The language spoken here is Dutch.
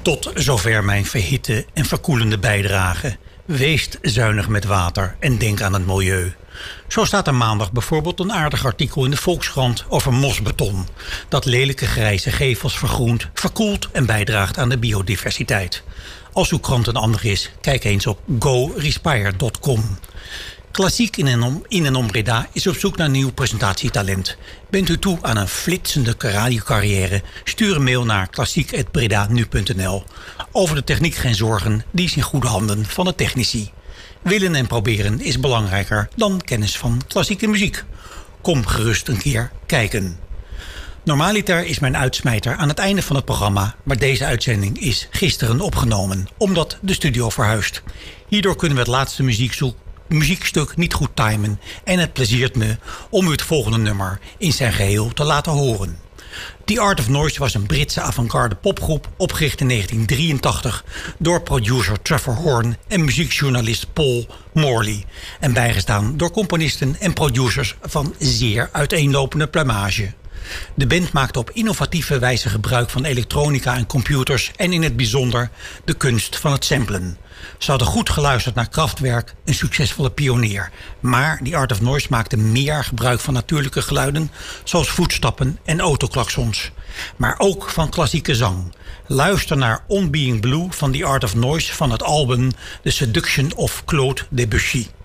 Tot zover mijn verhitte en verkoelende bijdrage. Wees zuinig met water en denk aan het milieu. Zo staat er maandag bijvoorbeeld een aardig artikel in de Volkskrant over mosbeton. Dat lelijke grijze gevels vergroent, verkoelt en bijdraagt aan de biodiversiteit. Als uw krant een ander is, kijk eens op gorespire.com. Klassiek in en om Breda is op zoek naar nieuw presentatietalent. Bent u toe aan een flitsende radiocarrière? Stuur een mail naar klassiek@bredanu.nl. Over de techniek geen zorgen, die is in goede handen van de technici. Willen en proberen is belangrijker dan kennis van klassieke muziek. Kom gerust een keer kijken. Normaliter is mijn uitsmijter aan het einde van het programma, maar deze uitzending is gisteren opgenomen, omdat de studio verhuist. Hierdoor kunnen we het laatste muziekstuk niet goed timen en het pleziert me om u het volgende nummer in zijn geheel te laten horen. The Art of Noise was een Britse avant-garde popgroep opgericht in 1983 door producer Trevor Horn en muziekjournalist Paul Morley en bijgestaan door componisten en producers van zeer uiteenlopende plumage. De band maakte op innovatieve wijze gebruik van elektronica en computers en in het bijzonder de kunst van het samplen. Ze hadden goed geluisterd naar Kraftwerk, een succesvolle pionier. Maar The Art of Noise maakte meer gebruik van natuurlijke geluiden, zoals voetstappen en autoklaksons. Maar ook van klassieke zang. Luister naar On Being Blue van The Art of Noise van het album The Seduction of Claude Debussy.